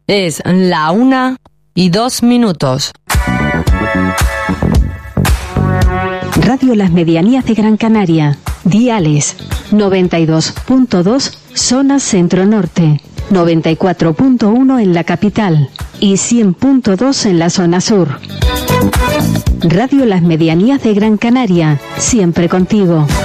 Es la 1:02. Radio Las Medianías de Gran Canaria. Diales 92.2 zona centro-norte, 94.1 en la capital y 100.2 en la zona sur. Radio Las Medianías de Gran Canaria, siempre contigo.